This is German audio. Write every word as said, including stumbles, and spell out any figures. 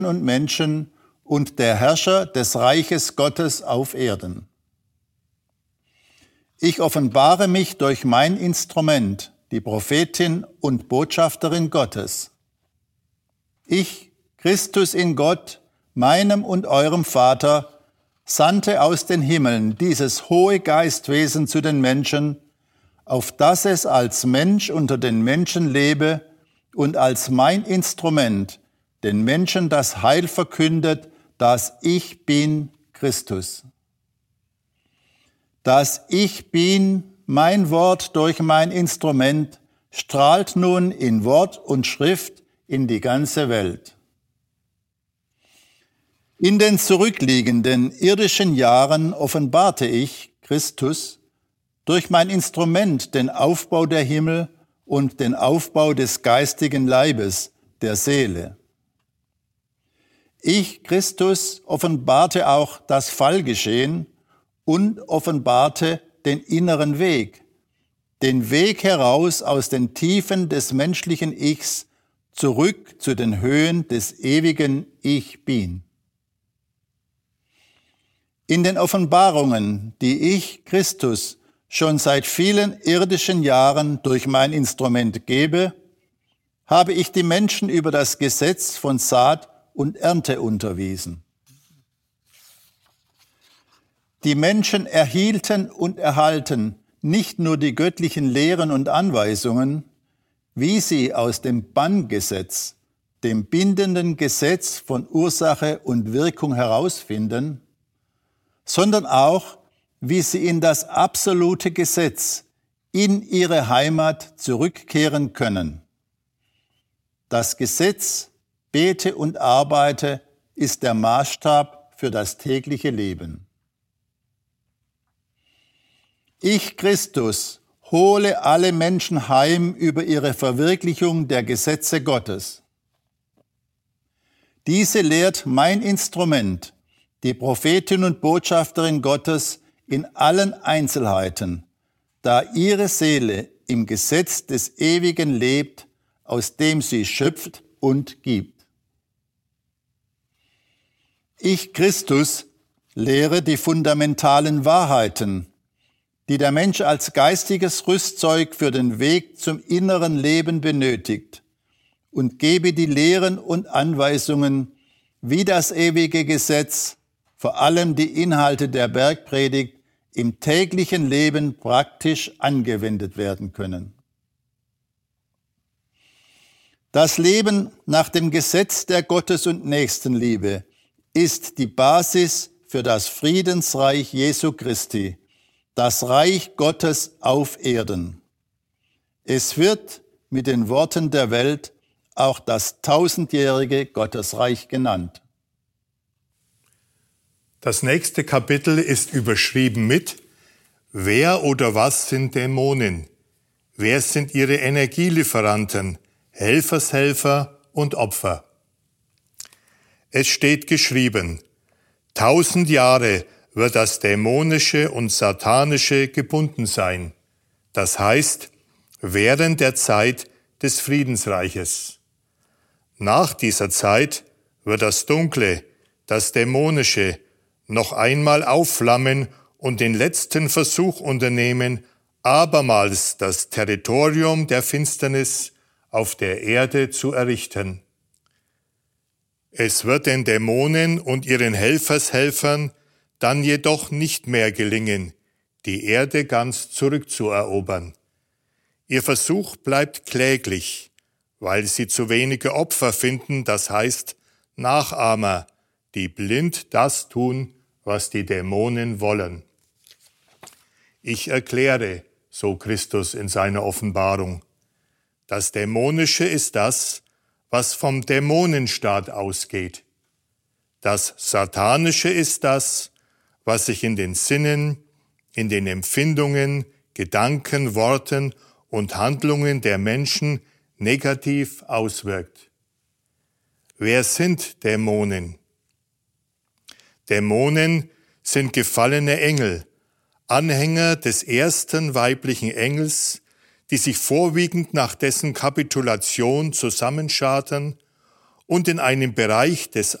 und Menschen und der Herrscher des Reiches Gottes auf Erden. Ich offenbare mich durch mein Instrument, die Prophetin und Botschafterin Gottes. Ich, Christus in Gott, meinem und eurem Vater, sandte aus den Himmeln dieses hohe Geistwesen zu den Menschen, auf dass es als Mensch unter den Menschen lebe und als mein Instrument den Menschen das Heil verkündet, dass ich bin Christus. Das Ich bin, mein Wort durch mein Instrument, strahlt nun in Wort und Schrift in die ganze Welt. In den zurückliegenden irdischen Jahren offenbarte ich, Christus, durch mein Instrument den Aufbau der Himmel und den Aufbau des geistigen Leibes, der Seele. Ich, Christus, offenbarte auch das Fallgeschehen und offenbarte den inneren Weg, den Weg heraus aus den Tiefen des menschlichen Ichs zurück zu den Höhen des ewigen Ich Bin. In den Offenbarungen, die ich, Christus, schon seit vielen irdischen Jahren durch mein Instrument gebe, habe ich die Menschen über das Gesetz von Saat und Ernte unterwiesen. Die Menschen erhielten und erhalten nicht nur die göttlichen Lehren und Anweisungen, wie sie aus dem Banngesetz, dem bindenden Gesetz von Ursache und Wirkung herausfinden, sondern auch, wie sie in das absolute Gesetz, in ihre Heimat zurückkehren können. Das Gesetz, bete und arbeite, ist der Maßstab für das tägliche Leben. Ich, Christus, hole alle Menschen heim über ihre Verwirklichung der Gesetze Gottes. Diese lehrt mein Instrument, die Prophetin und Botschafterin Gottes, in allen Einzelheiten, da ihre Seele im Gesetz des Ewigen lebt, aus dem sie schöpft und gibt. Ich, Christus, lehre die fundamentalen Wahrheiten, die der Mensch als geistiges Rüstzeug für den Weg zum inneren Leben benötigt, und gebe die Lehren und Anweisungen, wie das ewige Gesetz, vor allem die Inhalte der Bergpredigt, im täglichen Leben praktisch angewendet werden können. Das Leben nach dem Gesetz der Gottes- und Nächstenliebe ist die Basis für das Friedensreich Jesu Christi, das Reich Gottes auf Erden. Es wird mit den Worten der Welt auch das tausendjährige Gottesreich genannt. Das nächste Kapitel ist überschrieben mit: Wer oder was sind Dämonen? Wer sind ihre Energielieferanten, Helfershelfer und Opfer? Es steht geschrieben: Tausend Jahre wird das Dämonische und Satanische gebunden sein. Das heißt, während der Zeit des Friedensreiches. Nach dieser Zeit wird das Dunkle, das Dämonische, noch einmal aufflammen und den letzten Versuch unternehmen, abermals das Territorium der Finsternis auf der Erde zu errichten. Es wird den Dämonen und ihren Helfershelfern dann jedoch nicht mehr gelingen, die Erde ganz zurückzuerobern. Ihr Versuch bleibt kläglich, weil sie zu wenige Opfer finden, das heißt Nachahmer, die blind das tun, was die Dämonen wollen. Ich erkläre, so Christus in seiner Offenbarung, das Dämonische ist das, was vom Dämonenstaat ausgeht. Das Satanische ist das, was sich in den Sinnen, in den Empfindungen, Gedanken, Worten und Handlungen der Menschen negativ auswirkt. Wer sind Dämonen? Dämonen sind gefallene Engel, Anhänger des ersten weiblichen Engels, die sich vorwiegend nach dessen Kapitulation zusammenscharten und in einem Bereich des